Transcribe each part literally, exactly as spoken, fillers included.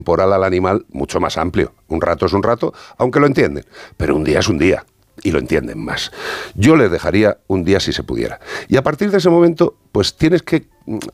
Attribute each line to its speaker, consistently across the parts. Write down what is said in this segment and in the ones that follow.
Speaker 1: temporal al animal mucho más amplio. Un rato es un rato, aunque lo entienden, pero un día es un día y lo entienden más. Yo les dejaría un día si se pudiera. Y a partir de ese momento, pues tienes que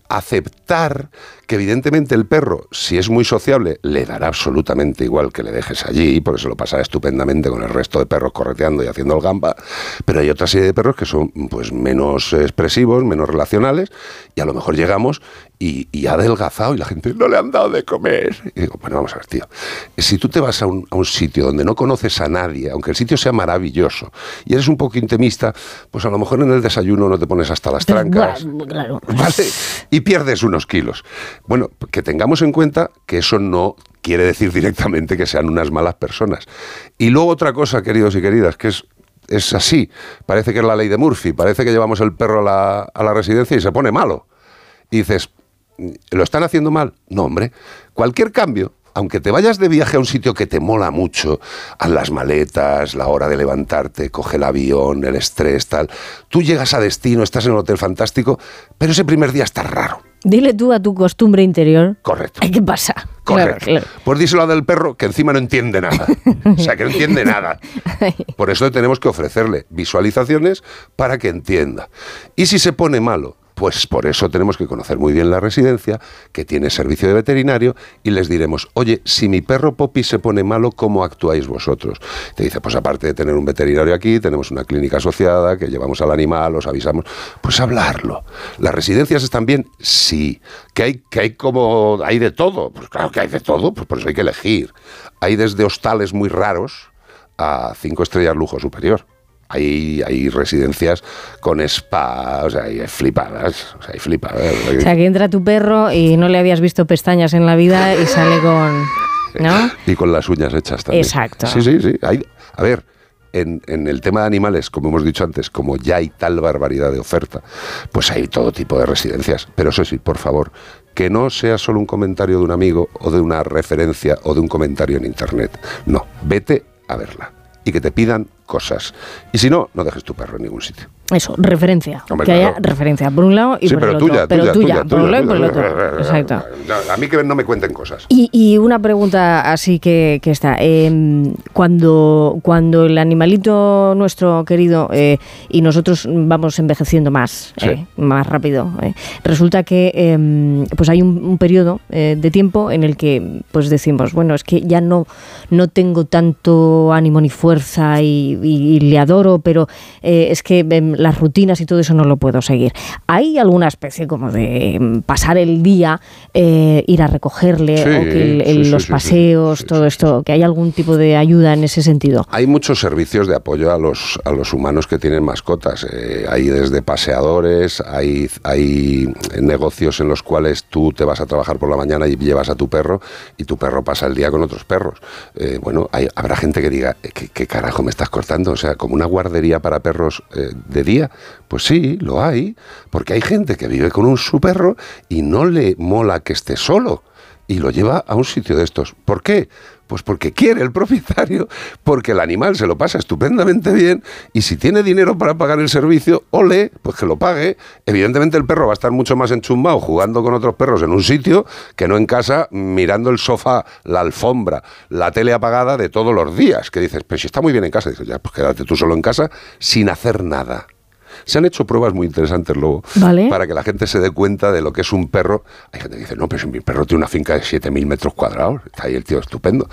Speaker 1: aceptar que evidentemente el perro, si es muy sociable, le dará absolutamente igual que le dejes allí, porque se lo pasará estupendamente con el resto de perros correteando y haciendo el gamba, pero hay otra serie de perros que son pues menos expresivos, menos relacionales, y a lo mejor llegamos y, y ha adelgazado y la gente no le han dado de comer. Y digo, bueno, vamos a ver, tío, si tú te vas a un, a un sitio donde no conoces a nadie, aunque el sitio sea maravilloso, y eres un poco intimista, pues a lo mejor en el desayuno no te pones hasta las trancas,
Speaker 2: claro.
Speaker 1: ¿vale? Y pierdes unos kilos. Bueno, que tengamos en cuenta que eso no quiere decir directamente que sean unas malas personas. Y luego otra cosa, queridos y queridas, que es, es así, parece que es la ley de Murphy, parece que llevamos el perro a la, a la residencia y se pone malo. Y dices, ¿lo están haciendo mal? No, hombre, cualquier cambio, aunque te vayas de viaje a un sitio que te mola mucho, haz las maletas, la hora de levantarte, coge el avión, el estrés, tal, tú llegas a destino, estás en un hotel fantástico, pero ese primer día está raro.
Speaker 2: Dile tú a tu costumbre interior.
Speaker 1: Correcto.
Speaker 2: ¿Qué pasa?
Speaker 1: Correcto.
Speaker 2: Claro, claro.
Speaker 1: Pues díselo al del perro, que encima no entiende nada. O sea, que no entiende nada. Por eso tenemos que ofrecerle visualizaciones para que entienda. Y si se pone malo, pues por eso tenemos que conocer muy bien la residencia, que tiene servicio de veterinario, y les diremos, oye, si mi perro Poppy se pone malo, ¿cómo actuáis vosotros? Te dice, pues aparte de tener un veterinario aquí, tenemos una clínica asociada, que llevamos al animal, os avisamos. Pues hablarlo. ¿Las residencias están bien? Sí. ¿Que hay, que hay como, hay de todo? Pues claro que hay de todo, pues por eso hay que elegir. Hay desde hostales muy raros a cinco estrellas lujo superior. Hay, hay residencias con spa, o sea, hay flipadas, o sea, hay flipadas.
Speaker 2: O sea, que entra tu perro y no le habías visto pestañas en la vida y sale con, ¿no?
Speaker 1: Y con las uñas hechas también.
Speaker 2: Exacto.
Speaker 1: Sí, sí, sí. Hay, a ver, en, en el tema de animales, como hemos dicho antes, como ya hay tal barbaridad de oferta, pues hay todo tipo de residencias. Pero eso sí, por favor, que no sea solo un comentario de un amigo o de una referencia o de un comentario en internet. No, vete a verla y que te pidan cosas. Y si no, no dejes tu perro en ningún sitio.
Speaker 2: Eso, referencia.
Speaker 1: Hombre,
Speaker 2: que
Speaker 1: claro.
Speaker 2: haya referencia por un lado y
Speaker 1: sí,
Speaker 2: por
Speaker 1: pero
Speaker 2: el
Speaker 1: tuya,
Speaker 2: otro. Pero
Speaker 1: tuya,
Speaker 2: tuya,
Speaker 1: tuya,
Speaker 2: por
Speaker 1: tuya,
Speaker 2: un lado y por el
Speaker 1: tuya.
Speaker 2: otro. Exacto.
Speaker 1: A mí que no me cuenten cosas.
Speaker 2: Y, y una pregunta así que, que está. Eh, cuando, cuando el animalito nuestro querido eh, y nosotros vamos envejeciendo más,
Speaker 1: Sí.
Speaker 2: eh, más rápido, eh, resulta que eh, pues hay un, un periodo eh, de tiempo en el que pues decimos, bueno, es que ya no, no tengo tanto ánimo ni fuerza y, y, y le adoro, pero eh, es que eh, las rutinas y todo eso no lo puedo seguir. ¿Hay alguna especie como de eh, pasar el día, eh, ir a recogerle,
Speaker 1: Sí,
Speaker 2: o que el, el,
Speaker 1: sí,
Speaker 2: los
Speaker 1: sí,
Speaker 2: paseos,
Speaker 1: sí, sí,
Speaker 2: todo
Speaker 1: sí,
Speaker 2: esto, que hay algún tipo de ayuda en ese sentido?
Speaker 1: Hay muchos servicios de apoyo a los, a los humanos que tienen mascotas. Eh, hay desde paseadores, hay, hay negocios en los cuales tú te vas a trabajar por la mañana y llevas a tu perro y tu perro pasa el día con otros perros. Eh, bueno, hay, habrá gente que diga, ¿qué, ¿qué carajo me estás cortando? O sea, como una guardería para perros eh, de día. Pues sí, lo hay, porque hay gente que vive con un su perro y no le mola que esté solo y lo lleva a un sitio de estos. ¿Por qué? Pues porque quiere el propietario, porque el animal se lo pasa estupendamente bien y si tiene dinero para pagar el servicio, ole, pues que lo pague. Evidentemente el perro va a estar mucho más enchumbado jugando con otros perros en un sitio que no en casa mirando el sofá, la alfombra, la tele apagada de todos los días. Que dices, pero si está muy bien en casa. Dices, ya, pues quédate tú solo en casa sin hacer nada. Se han hecho pruebas muy interesantes luego,
Speaker 2: ¿vale?,
Speaker 1: para que la gente se dé cuenta de lo que es un perro. Hay gente que dice, no, pero si mi perro tiene una finca de siete mil metros cuadrados, está ahí el tío estupendo.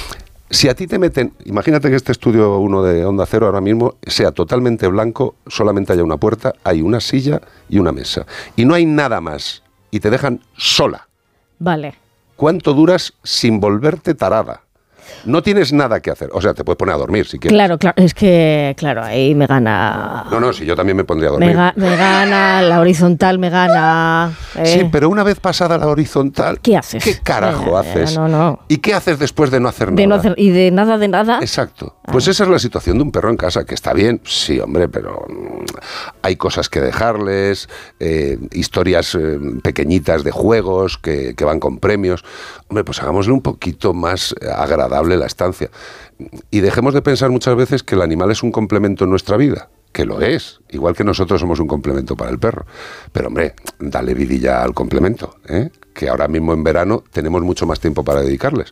Speaker 1: Si a ti te meten, imagínate que este estudio uno de Onda Cero ahora mismo sea totalmente blanco, solamente haya una puerta, hay una silla y una mesa, y no hay nada más, y te dejan sola.
Speaker 2: Vale.
Speaker 1: ¿Cuánto duras sin volverte tarada? No tienes nada que hacer. O sea, te puedes poner a dormir si quieres.
Speaker 2: Claro, claro. Es que, claro, ahí me gana...
Speaker 1: No, no, si yo también me pondría a dormir.
Speaker 2: Me, ga- me gana, la horizontal me gana... Eh.
Speaker 1: Sí, pero una vez pasada la horizontal...
Speaker 2: ¿Qué haces?
Speaker 1: ¿Qué carajo
Speaker 2: Eh,
Speaker 1: haces?
Speaker 2: No, no.
Speaker 1: ¿Y qué haces después de no hacer nada?
Speaker 2: De no hacer, y de nada, de nada.
Speaker 1: Exacto. Pues esa es la situación de un perro en casa, que está bien, sí, hombre, pero mm, hay cosas que dejarles, eh, historias eh, pequeñitas de juegos que, que van con premios. Hombre, pues hagámosle un poquito más agradable la estancia. Y dejemos de pensar muchas veces que el animal es un complemento en nuestra vida. que lo es, igual que nosotros somos un complemento para el perro. Pero hombre, dale vidilla al complemento, ¿eh? Que ahora mismo en verano tenemos mucho más tiempo para dedicarles.